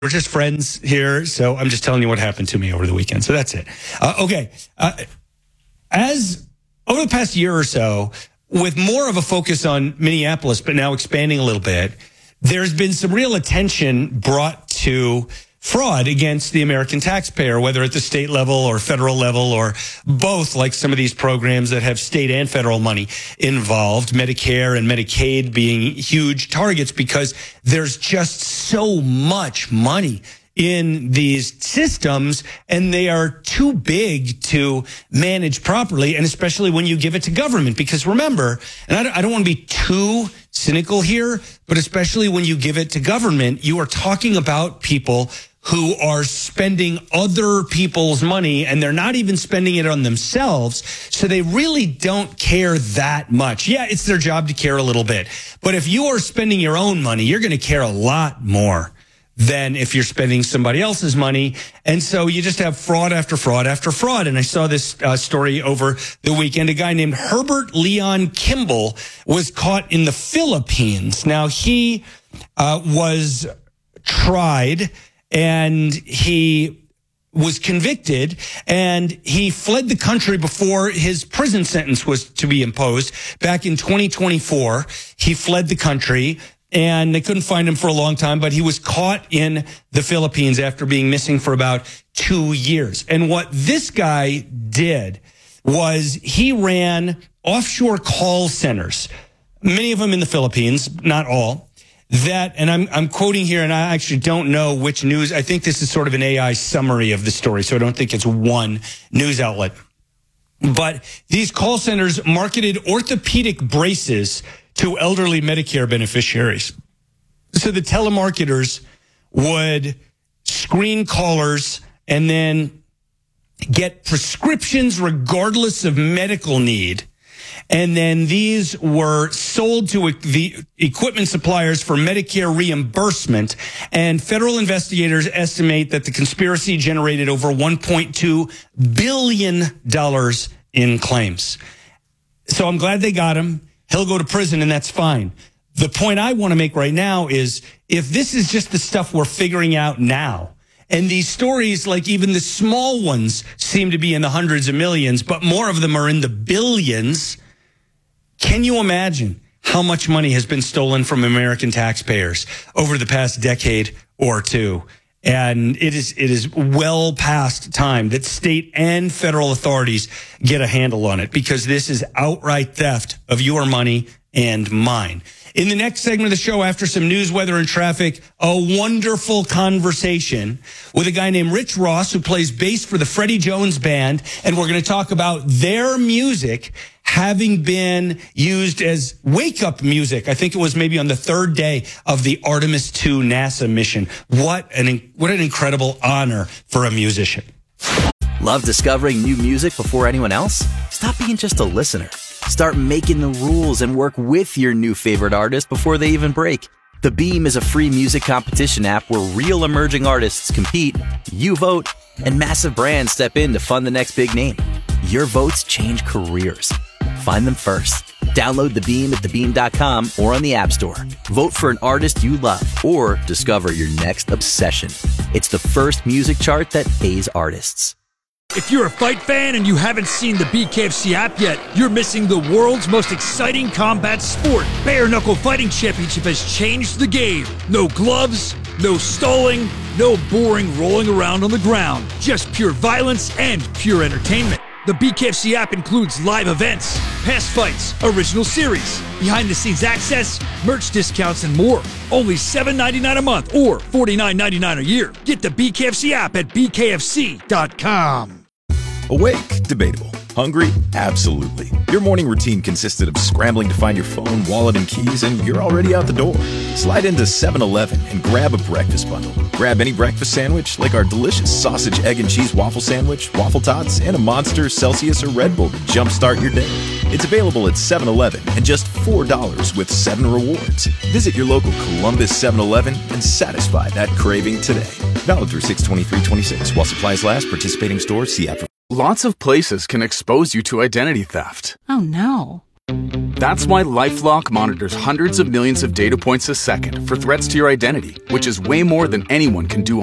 We're just friends here, so I'm just telling you what happened to me over the weekend. So that's it. As over the past year or so, with more of a focus on Minneapolis, but now expanding a little bit, there's been some real attention brought to fraud against the American taxpayer, whether at the state level or federal level or both, like some of these programs that have state and federal money involved, Medicare and Medicaid being huge targets because there's just so much money in these systems and they are too big to manage properly, and especially when you give it to government. Because remember, and I don't want to be too cynical here, but especially when you give it to government, you are talking about people who are spending other people's money and they're not even spending it on themselves. So they really don't care that much. Yeah, it's their job to care a little bit. But if you are spending your own money, you're going to care a lot more than if you're spending somebody else's money. And so you just have fraud after fraud after fraud. And I saw this story over the weekend. A guy named Herbert Leon Kimball was caught in the Philippines. Now, he was tried and he was convicted, and he fled the country before his prison sentence was to be imposed. Back in 2024, he fled the country, and they couldn't find him for a long time, but he was caught in the Philippines after being missing for about 2 years. And what this guy did was he ran offshore call centers, many of them in the Philippines, not all. That, and I'm quoting here, and I actually don't know which news. I think this is sort of an AI summary of the story, so I don't think it's one news outlet. But these call centers marketed orthopedic braces to elderly Medicare beneficiaries. So the telemarketers would screen callers and then get prescriptions regardless of medical need. And then these were sold to the equipment suppliers for Medicare reimbursement. And federal investigators estimate that the conspiracy generated over $1.2 billion in claims. So I'm glad they got him. He'll go to prison, and that's fine. The point I want to make right now is if this is just the stuff we're figuring out now, and these stories, like even the small ones, seem to be in the hundreds of millions, but more of them are in the billions. Can you imagine how much money has been stolen from American taxpayers over the past decade or two? And it is well past time that state and federal authorities get a handle on it, because this is outright theft of your money and mine. In the next segment of the show, after some news, weather, and traffic, a wonderful conversation with a guy named Rich Ross, who plays bass for the Freddie Jones Band. And we're going to talk about their music having been used as wake-up music. I think it was maybe on the third day of the Artemis II NASA mission. What an incredible honor for a musician. Love discovering new music before anyone else? Stop being just a listener. Start making the rules and work with your new favorite artist before they even break. The Beam is a free music competition app where real emerging artists compete, you vote, and massive brands step in to fund the next big name. Your votes change careers. Find them first. Download The Beam at thebeam.com or on the App Store. Vote for an artist you love or discover your next obsession. It's the first music chart that pays artists. If you're a fight fan and you haven't seen the BKFC app yet, you're missing the world's most exciting combat sport. Bare Knuckle Fighting Championship has changed the game. No gloves, no stalling, no boring rolling around on the ground. Just pure violence and pure entertainment. The BKFC app includes live events, past fights, original series, behind-the-scenes access, merch discounts, and more. Only $7.99 a month or $49.99 a year. Get the BKFC app at bkfc.com. Awake? Debatable. Hungry? Absolutely. Your morning routine consisted of scrambling to find your phone, wallet, and keys, and you're already out the door. Slide into 7-Eleven and grab a breakfast bundle. Grab any breakfast sandwich, like our delicious sausage, egg, and cheese waffle sandwich, waffle tots, and a Monster, Celsius, or Red Bull to jumpstart your day. It's available at 7-Eleven and just $4 with 7 rewards. Visit your local Columbus 7-Eleven and satisfy that craving today. Valid through 6/23/26. While supplies last, participating stores, see app for. Lots of places can expose you to identity theft. Oh no. That's why LifeLock monitors hundreds of millions of data points a second for threats to your identity, which is way more than anyone can do